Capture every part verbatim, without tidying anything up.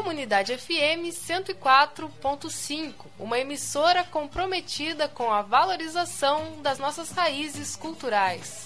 Comunidade F M cento e quatro ponto cinco, uma emissora comprometida com a valorização das nossas raízes culturais.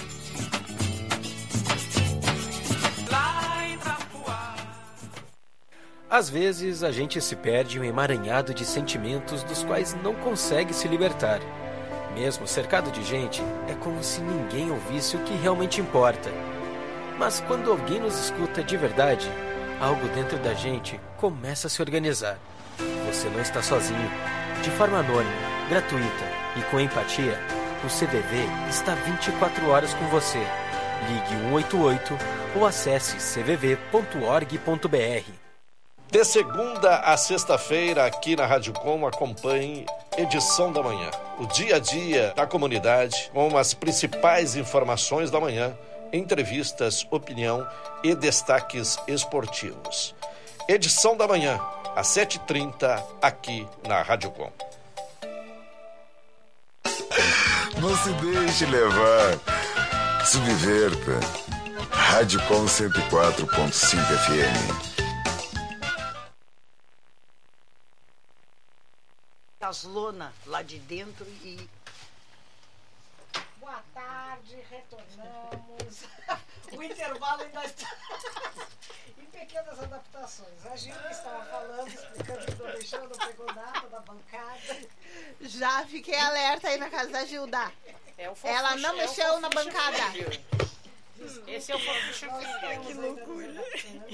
Às vezes a gente se perde em um emaranhado de sentimentos dos quais não consegue se libertar. Mesmo cercado de gente, é como se ninguém ouvisse o que realmente importa. Mas quando alguém nos escuta de verdade, algo dentro da gente começa a se organizar. Você não está sozinho. De forma anônima, gratuita e com empatia, o C V V está vinte e quatro horas com você. Ligue um oito oito ou acesse c v v ponto org ponto b r. De segunda a sexta-feira, aqui na Rádio Com, acompanhe Edição da Manhã. O dia a dia da comunidade com as principais informações da manhã, entrevistas, opinião e destaques esportivos. Edição da Manhã, às sete e trinta, aqui na Rádio Com. Não se deixe levar. Subverta. Rádio Com cento e quatro ponto cinco F M. As lonas lá de dentro e... Boa tarde, retornamos. O intervalo ainda está em pequenas adaptações. A Gilda estava falando, explicando que não deixou, não pegou nada da bancada. Já fiquei alerta aí na casa da Gilda. É o Ela não é mexeu na bancada. Esse é o fofucho filho. Que loucura.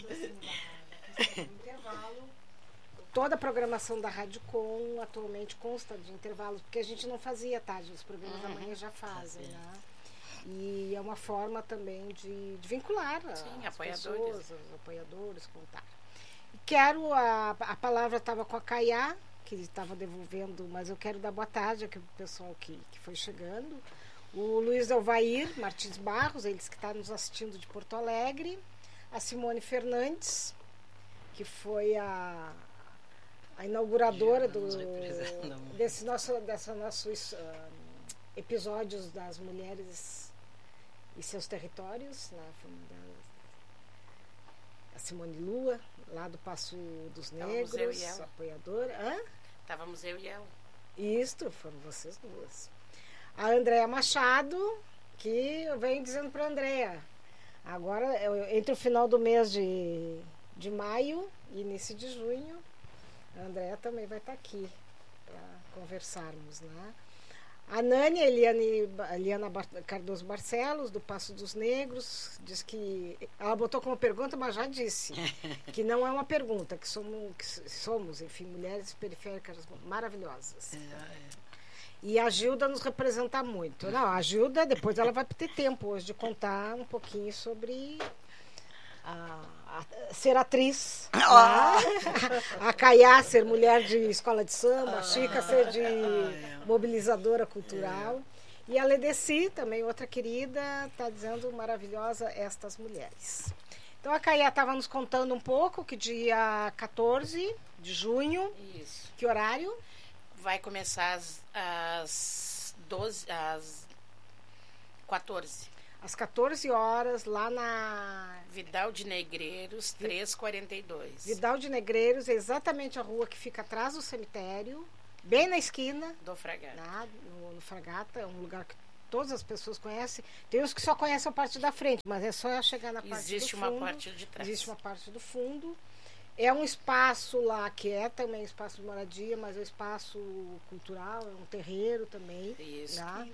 Intervalo. Toda a programação da Rádio Com atualmente consta de intervalos, porque a gente não fazia tarde, os programas da manhã já fazem, né? E é uma forma também de, de vincular Sim, as apoiadores. pessoas, os apoiadores, contar. Quero, a, a palavra estava com a Caiá, que estava devolvendo, mas eu quero dar boa tarde aqui para o pessoal que, que foi chegando. O Luiz Alvair Martins Barros, eles que estão nos assistindo de Porto Alegre. A Simone Fernandes, que foi a... a inauguradora do, desse nosso, dessa nossos uh, episódios das mulheres e seus territórios, né? A Simone Lua, lá do Passo dos Negros, eu e ela. apoiadora. Hã? Estávamos eu e ela. Isto, foram vocês duas. A Andréa Machado, que eu venho dizendo para a Andréa, agora, entre o final do mês de, de maio e início de junho, a Andréa também vai estar aqui para conversarmos, né? A Nani Eliane, Eliana Cardoso Barcelos, do Passo dos Negros, diz que... Ela botou como pergunta, mas já disse que não é uma pergunta, que somos, que somos enfim, mulheres periféricas maravilhosas. É, é. E a Gilda nos representa muito. Não, a Gilda, depois ela vai ter tempo hoje de contar um pouquinho sobre... A, a, ser atriz, oh. né? A Caiá ser mulher de escola de samba, a Chica ser de mobilizadora cultural, e a Ledeci, também outra querida, está dizendo maravilhosa estas mulheres. Então a Caiá estava nos contando um pouco que dia quatorze de junho, Isso. Que horário? Vai começar às, às doze, às quatorze. Às quatorze horas, lá na... Vidal de Negreiros, trezentos e quarenta e dois. Vidal de Negreiros, exatamente a rua que fica atrás do cemitério, bem na esquina. Do Fragata. Na, no, no Fragata, é um lugar que todas as pessoas conhecem. Tem uns que só conhecem a parte da frente, mas é só chegar na parte do fundo. Existe uma parte de trás. Existe uma parte do fundo. É um espaço lá que é também espaço de moradia, mas é um espaço cultural, é um terreiro também. Isso. Né?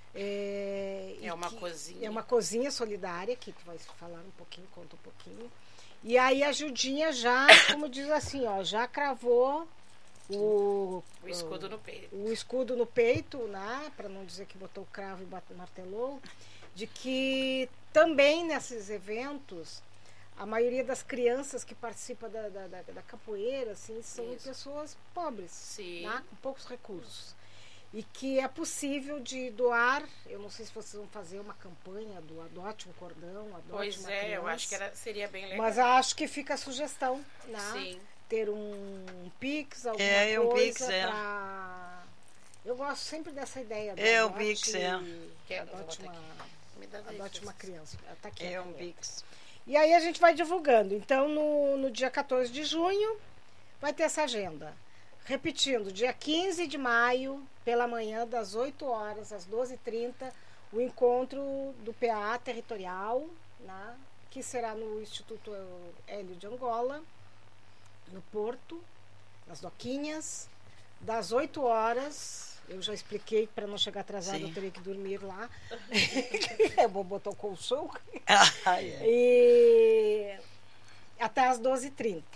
É, é uma cozinha. É uma cozinha solidária, que tu vai falar um pouquinho, conta um pouquinho. E aí a Judinha já, como diz assim, ó, já cravou o, o escudo no peito. O escudo no peito, né? Para não dizer que botou o cravo e martelou, de que também nesses eventos a maioria das crianças que participam da, da, da, da capoeira assim, são Isso. pessoas pobres, Sim. Né? Com poucos recursos. E que é possível de doar, eu não sei se vocês vão fazer uma campanha do adote um cordão, adote pois uma é, criança, eu acho que era, seria bem legal. Mas acho que fica a sugestão, né? Sim. Ter um Pix, alguma é, coisa um Pix, é. pra... Eu gosto sempre dessa ideia. Do é, adote, um Pix, é. Que adote uma, adote uma criança. Tá aqui, é um Pix. E aí a gente vai divulgando. Então, no, no dia quatorze de junho, vai ter essa agenda. Repetindo, dia quinze de maio, pela manhã, das oito horas às doze e trinta, o encontro do P A territorial, né, que será no Instituto Hélio de Angola, no Porto, nas Doquinhas, das oito horas. Eu já expliquei que para não chegar atrasado eu teria que dormir lá. Eu vou botar o colchão. Ah, é. E até às doze e trinta.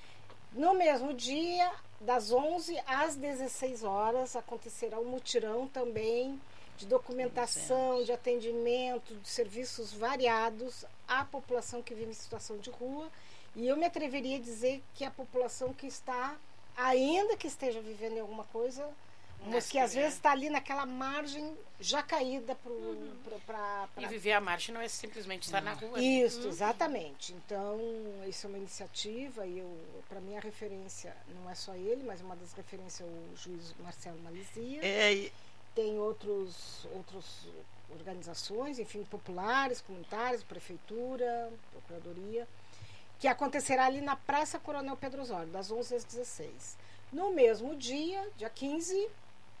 No mesmo dia, das onze às dezesseis horas, acontecerá um mutirão também de documentação, de atendimento, de serviços variados à população que vive em situação de rua. E eu me atreveria a dizer que a população que está, ainda que esteja vivendo em alguma coisa, mas que às vezes está ali naquela margem já caída para uhum. pra... E viver à margem não é simplesmente estar na rua. Isso, uhum. exatamente. Então, isso é uma iniciativa e para mim a referência não é só ele, mas uma das referências é o juiz Marcelo Malizia. É, e... Tem outros, outras organizações, enfim, populares, comunitárias, prefeitura, procuradoria, que acontecerá ali na Praça Coronel Pedro Osório, das onze às dezesseis. No mesmo dia, dia quinze,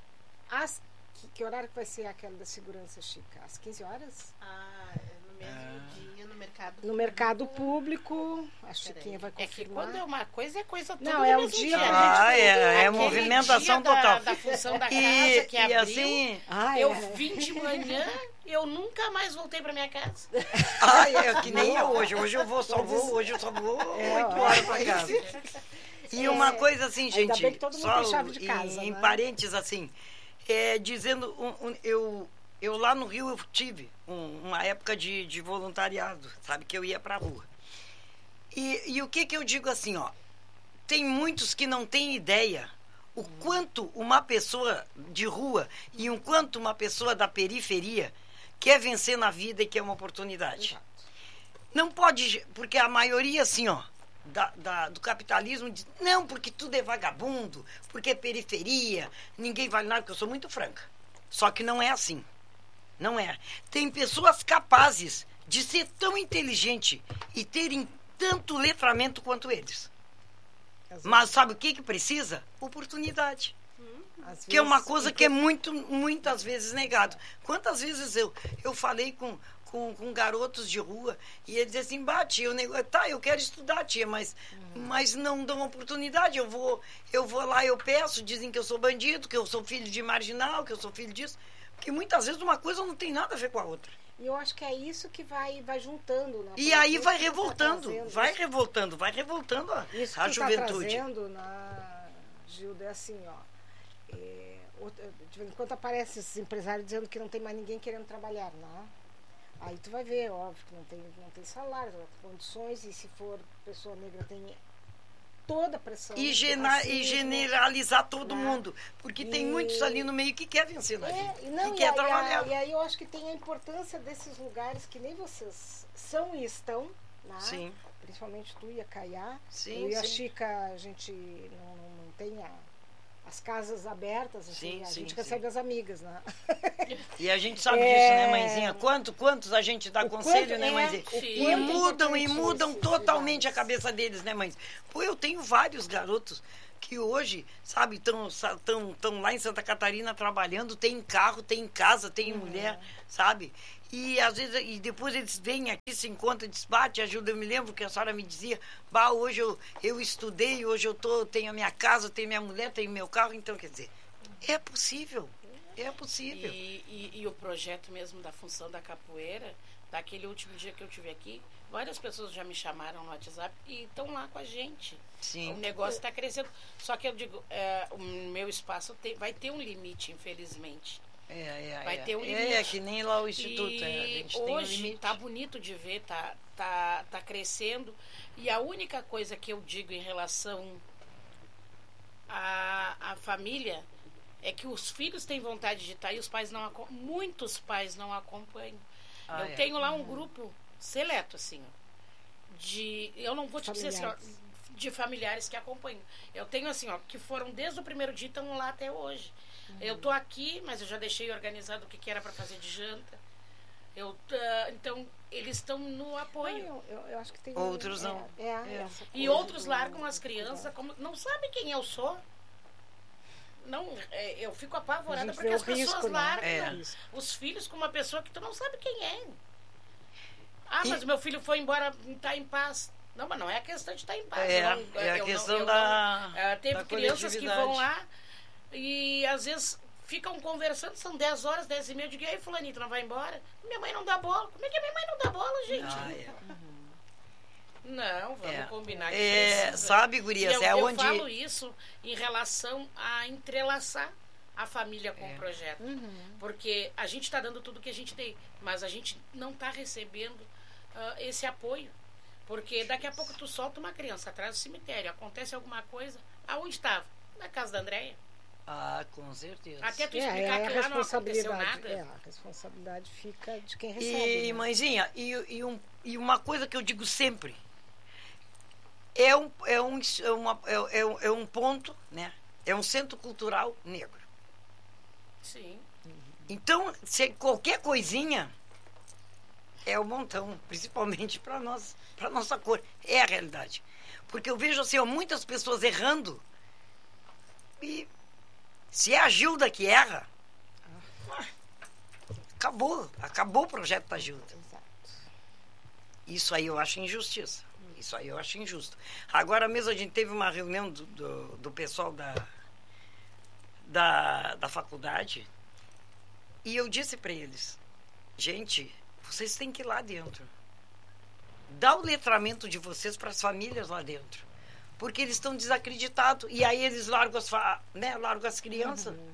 às, que, que horário que vai ser aquela da segurança, Chica? Às quinze horas? Ah, no mesmo ah. dia, no mercado No mercado público, a Chiquinha vai confirmar. É que quando é uma coisa, é coisa toda. Não, é o dia... dia ah, é, é movimentação dia total. Da, da função da casa e, que e abriu, assim... Ah, eu é. vim de manhã, eu nunca mais voltei pra minha casa. Ah, é que nem eu hoje. Hoje eu vou, só vou, hoje eu só vou oito horas pra casa. E é, uma coisa assim, gente, bem que todo mundo só tem chave de casa, em, né? em parênteses assim, é, dizendo, um, um, eu, eu lá no Rio eu tive um, uma época de, de voluntariado, sabe, que eu ia pra rua. E, e o que que eu digo assim, ó, tem muitos que não têm ideia o quanto uma pessoa de rua e o quanto uma pessoa da periferia quer vencer na vida e quer uma oportunidade. Exato. Não pode, porque a maioria assim, ó, Da, da, do capitalismo, diz, não, porque tudo é vagabundo, porque é periferia, ninguém vale nada, porque eu sou muito franca. Só que não é assim. Não é. Tem pessoas capazes de ser tão inteligente e terem tanto letramento quanto eles. Mas sabe o que que precisa? Oportunidade. Às que vezes, é uma coisa que é muito, muitas vezes negado. Quantas vezes eu, eu falei com... Com, com garotos de rua, e ele dizia assim, bah, tia, eu nego... tá, eu quero estudar, tia, mas, uhum. mas não dão oportunidade, eu vou, eu vou lá, eu peço, dizem que eu sou bandido, que eu sou filho de marginal, que eu sou filho disso, porque muitas vezes uma coisa não tem nada a ver com a outra. E eu acho que é isso que vai, vai juntando, né? E aí vai revoltando, tá vai isso, revoltando, vai revoltando a, isso a que juventude. Tá trazendo na Gilda é assim, ó, é, de vez em quando aparece esses empresários dizendo que não tem mais ninguém querendo trabalhar, né? Aí tu vai ver, óbvio, que não tem, não tem salário, não tem condições, e se for pessoa negra tem toda a pressão. E, gena, racismo, e generalizar todo né? mundo, porque e... tem muitos ali no meio que quer vencer na vida, é, não, que e quer a, trabalhar. E, a, e aí eu acho que tem a importância desses lugares que nem vocês são e estão, né? Sim. Principalmente tu e a Caiá. Sim, eu e a sim. Chica, a gente não, não, não tem a... as casas abertas, assim, sim, a sim, gente sim. recebe as amigas, né? E a gente sabe é... disso, né, mãezinha? Quanto, quantos a gente dá o conselho, quanto, né, é, mãezinha? E mudam, e mudam totalmente lugares. A cabeça deles, né, mãe? Pô, eu tenho vários garotos que hoje, sabe, estão tão, tão lá em Santa Catarina trabalhando, tem carro, tem casa, tem uhum. mulher, sabe? E às vezes, e depois eles vêm aqui, se encontram, desbate, ajuda. Eu me lembro que a senhora me dizia, bah, hoje eu, eu estudei, hoje eu tô, tenho a minha casa, tenho minha mulher, tenho meu carro, então quer dizer, é possível, é possível. E, e, e o projeto mesmo da função da capoeira, daquele último dia que eu tive aqui, várias pessoas já me chamaram no WhatsApp e estão lá com a gente. Sim. O negócio está crescendo. Só que eu digo, é, o meu espaço tem, vai ter um limite, infelizmente. É, é, vai é. ter um limite. É, é que nem lá o Instituto. E é, a gente hoje tem um limite. Tá bonito de ver, tá, tá, tá crescendo. E a única coisa que eu digo em relação à, à família é que os filhos têm vontade de estar e os pais não muitos pais não acompanham. Ah, eu é. tenho lá um grupo seleto, assim, de. Eu não vou te familiares. dizer assim, ó, de familiares que acompanham. Eu tenho assim, ó, que foram desde o primeiro dia e estão lá até hoje. Uhum. Eu tô aqui, mas eu já deixei organizado o que, que era para fazer de janta. Eu, uh, então, eles estão no apoio. Eu, eu, eu acho que tem... Outros não. É, é, É. E outros largam as crianças, como não sabem quem eu sou. Não, é, eu fico apavorada porque as pessoas risco, largam né? é. os filhos com uma pessoa que tu não sabe quem é. Ah, E... mas o meu filho foi embora, está em paz. Não, mas não é a questão de estar em paz. É, eu não, é a eu questão não, eu da, não, é, teve da crianças que coletividade. vão lá e às vezes ficam conversando, são dez horas, dez e meia, eu digo, e aí fulanito, não vai embora? Minha mãe não dá bola. Como é que a minha mãe não dá bola, gente? Ah, é. Não, vamos É. combinar que É, precisa. sabe, gurias, eu, é eu onde... falo isso em relação a entrelaçar a família com É. o projeto. Uhum. Porque a gente está dando tudo que a gente tem, mas a gente não está recebendo uh, esse apoio. Porque daqui a pouco tu solta uma criança atrás do cemitério, acontece alguma coisa, aonde estava? Na casa da Andréia. Ah, com certeza. Até tu É, explicar é a que lá não aconteceu responsabilidade, nada. é, a responsabilidade fica de quem recebe. E, né? mãezinha, e, e, um, e uma coisa que eu digo sempre, é um, é um, é uma, é, é um, é um ponto, né? É um centro cultural negro. Sim. Então, se qualquer coisinha é um montão, principalmente para nós, para nossa cor. É a realidade. Porque eu vejo assim, ó, muitas pessoas errando. E se é a Gilda que erra, acabou. Acabou o projeto da Gilda. Exato. Isso aí eu acho injustiça. Isso aí eu acho injusto. Agora mesmo a gente teve uma reunião do, do, do pessoal da, da, da faculdade e eu disse para eles, gente, vocês têm que ir lá dentro. Dá o letramento de vocês para as famílias lá dentro. Porque eles estão desacreditados. E aí eles largam as, fa- né, largam as crianças. Uhum.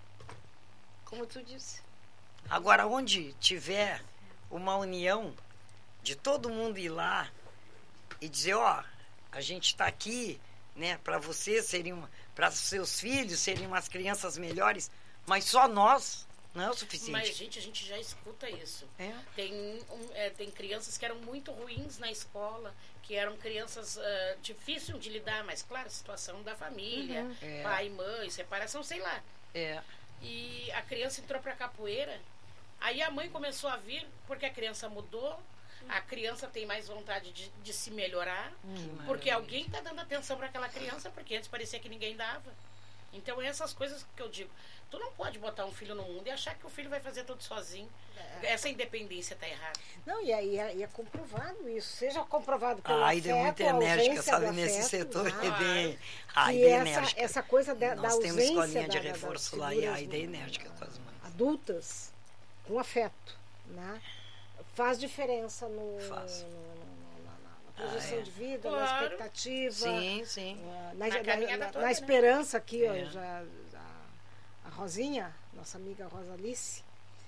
Como tu disse. Agora, onde tiver uma união de todo mundo ir lá e dizer, ó, a gente está aqui, né, para vocês serem, para seus filhos serem umas crianças melhores, mas só nós não é o suficiente. Mas, gente, a gente já escuta isso. É. Tem, um, é, tem crianças que eram muito ruins na escola, que eram crianças uh, difíceis de lidar, mas, claro, situação da família, Uhum. É. pai, mãe, separação, sei lá. É. E a criança entrou pra capoeira, aí a mãe começou a vir, porque a criança mudou, a criança tem mais vontade de, de se melhorar, porque alguém tá dando atenção para aquela criança, porque antes parecia que ninguém dava. Então, essas coisas que eu digo, tu não pode botar um filho no mundo e achar que o filho vai fazer tudo sozinho. É. Essa independência tá errada. Não, e aí é, e é comprovado isso. Seja comprovado pelo A Aida é muito afeto, a enérgica, ausência sabe, do nesse afeto, setor. né? É bem... A Que Aida é essa, enérgica. essa coisa da, da Nós ausência temos escolinha de da- da- reforço das lá e a figuras Aida é enérgica com as mães. adultas com afeto, né? Faz diferença no, Faz. no- no- na, na projeção Ah, é. de vida, na Claro. expectativa, Sim, sim. eh, na, Na na- caminhada na- toda, na né? esperança aqui, ó, É. já, a, a Rosinha, nossa amiga Rosa Alice,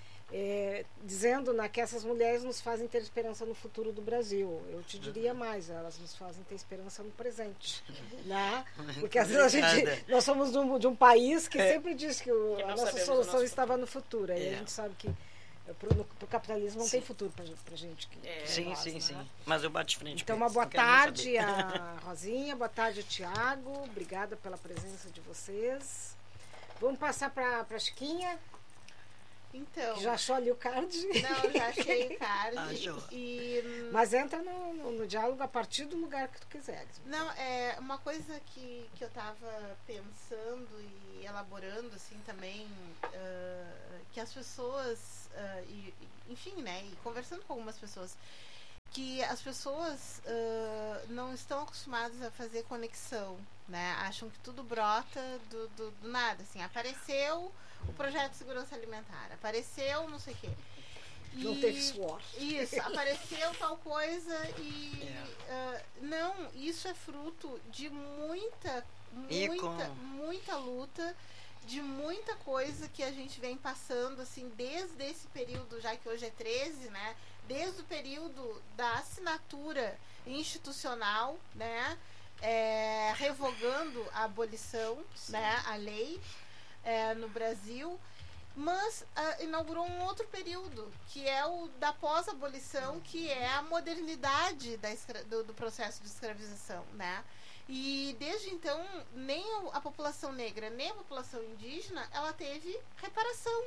eh, dizendo, né, que essas mulheres nos fazem ter esperança no futuro do Brasil. Eu te diria Uhum. mais, elas nos fazem ter esperança no presente, né? Porque às vezes a gente, Obrigada. nós somos de um, de um país que É. sempre diz que o- Que a não nossa sabemos o solução nosso estava no futuro. Aí É. a gente sabe que pro, no, pro capitalismo não Sim. tem futuro pra, pra gente. Que, É. que Sim, nós, sim, né? sim. Mas eu bato de frente Então, com uma eles, boa não quero nem tarde saber. a Rosinha, boa tarde a Tiago, obrigada pela presença de vocês. Vamos passar para a Chiquinha, Então, que já achou ali o card. não, já achei o card. Achou. E, hum, Mas entra no, no, no diálogo a partir do lugar que tu quiseres. não, é uma coisa que, que eu tava pensando e elaborando, assim, também, ah, que as pessoas, ah, e, e- enfim, né, e conversando com algumas pessoas, que as pessoas ah, não estão acostumadas a fazer conexão, né, acham que tudo brota do, do, do nada, assim, apareceu o projeto de segurança alimentar, apareceu não sei o quê. Não E- teve suor. Isso, apareceu tal coisa e É. ah, não, isso é fruto de muita, E muita, com- muita luta, de muita coisa que a gente vem passando assim desde esse período, já que hoje é treze, né? Desde o período da assinatura institucional, né? É, revogando a abolição, né? A lei é, no Brasil. Mas ah, inaugurou um outro período, que é o da pós-abolição, que é a modernidade da escra- do, do processo de escravização, né? E desde então, nem a população negra, nem a população indígena, ela teve reparação.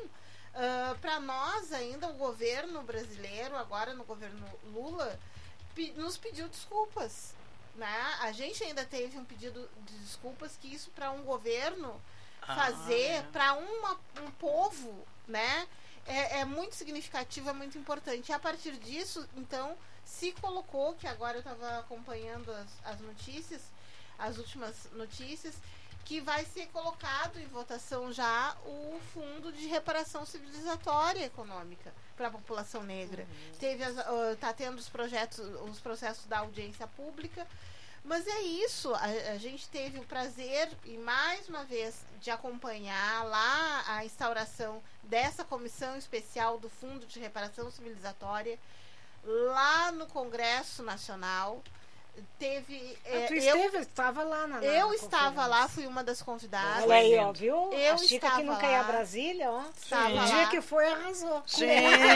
Uh, para nós ainda o governo brasileiro, agora no governo Lula, pe- nos pediu desculpas, né? A gente ainda teve um pedido de desculpas, que isso para um governo Ah, fazer, é. para um povo, né? É, é muito significativo, é muito importante. E a partir disso, então, se colocou, que agora eu estava acompanhando as, as notícias, as últimas notícias, que vai ser colocado em votação já o Fundo de Reparação Civilizatória Econômica para a população negra. Uhum. Teve as, uh, tá tendo os projetos, os processos da audiência pública, mas é isso. A, a gente teve o prazer, e mais uma vez, de acompanhar lá a instauração dessa comissão especial do Fundo de Reparação Civilizatória lá no Congresso Nacional. Teve. Ah, é, tu eu esteve, estava lá na, na eu na estava lá, fui uma das convidadas. Olha aí, ó, viu? Eu a Chica estava que nunca lá. ia a Brasília, ó. Estava O lá. dia que foi, arrasou. Sim.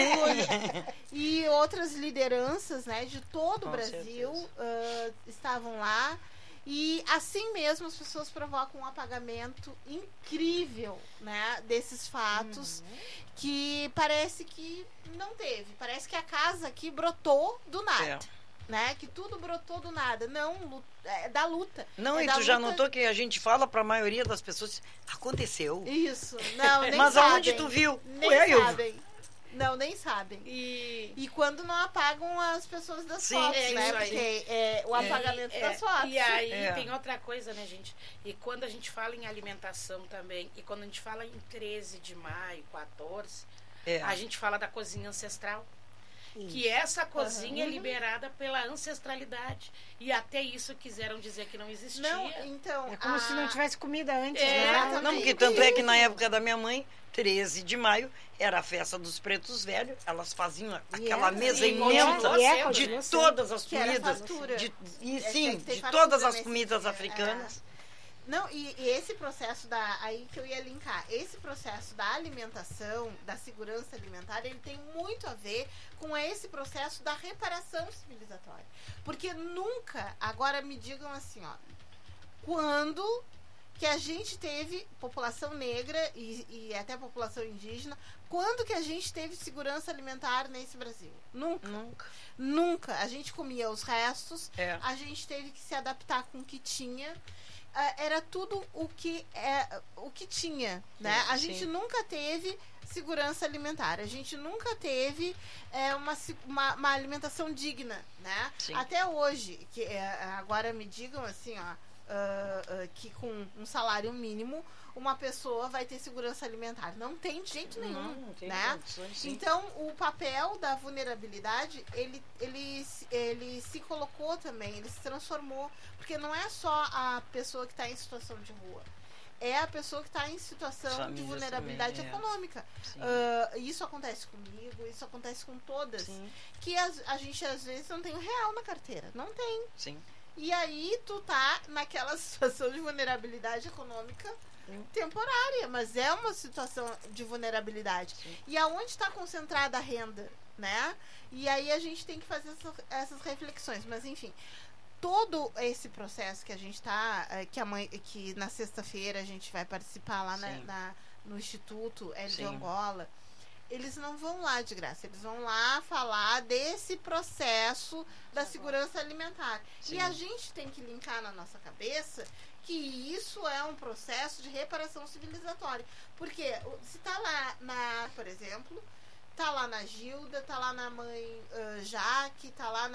E outras lideranças, né, de todo o Com Brasil uh, estavam lá. E assim mesmo as pessoas provocam um apagamento incrível, né, desses fatos, uhum. que parece que não teve. Parece que a casa aqui brotou do nada. É. Né? Que tudo brotou do nada. Não, é da luta. Não, é e da tu luta... já notou que a gente fala pra maioria das pessoas, aconteceu. Isso. Não, nem Mas sabem. aonde tu viu? Nem Ué, sabem. Eu... Não, nem sabem. E... e quando não apagam as pessoas das Sim, fotos, é né? isso aí. Porque é o apagamento é, das fotos. E aí é. tem outra coisa, né, gente? E quando a gente fala em alimentação também, e quando a gente fala em treze de maio, quatorze, é. a gente fala da cozinha ancestral. Isso. Que essa cozinha uhum. é liberada pela ancestralidade. E até isso quiseram dizer que não existia. Não, então... É como a... se não tivesse comida antes, É, né? exatamente. Não, porque tanto é que na época da minha mãe, treze de maio, era a festa dos pretos velhos. Elas faziam aquela era, mesa sim, imensa continua sendo, de né? todas as Que era comidas. fartura. De, e, É, sim, tem que ter de fartura todas as nesse comidas dia, africanas. é. Não, e, e esse processo da... Aí que eu ia linkar. Esse processo da alimentação, da segurança alimentar, ele tem muito a ver com esse processo da reparação civilizatória. Porque nunca... Agora me digam assim, ó. Quando que a gente teve população negra e, e até população indígena, quando que a gente teve segurança alimentar nesse Brasil? Nunca. Nunca. Nunca. A gente comia os restos, É. a gente teve que se adaptar com o que tinha. Uh, era tudo o que, é, o que tinha, né? Sim, a gente sim. nunca teve segurança alimentar, a gente nunca teve é, uma, uma, uma alimentação digna, né? Sim. Até hoje, que é, agora me digam assim, ó, uh, uh, que com um salário mínimo uma pessoa vai ter segurança alimentar. Não tem de jeito nenhum, Não, não tem né? condições, sim. Então, o papel da vulnerabilidade, ele, ele, ele se colocou também, ele se transformou, porque não é só a pessoa que está em situação de rua, é a pessoa que está em situação Famílias de vulnerabilidade também, é. econômica. Sim. Uh, isso acontece comigo, isso acontece com todas, Sim. que a, a gente às vezes não tem um real na carteira, não tem. Sim. E aí tu tá naquela situação de vulnerabilidade econômica Sim. temporária, mas é uma situação de vulnerabilidade. Sim. E aonde está concentrada a renda, né? E aí a gente tem que fazer essa, essas reflexões. Mas enfim, todo esse processo que a gente está, que a mãe, que na sexta-feira a gente vai participar lá na, na, no Instituto L de Angola, eles não vão lá de graça, eles vão lá falar desse processo da segurança alimentar. Sim. E a gente tem que linkar na nossa cabeça que isso é um processo de reparação civilizatória. Porque se tá lá na, por exemplo, tá lá na Gilda, tá lá na mãe uh, Jaque, tá lá na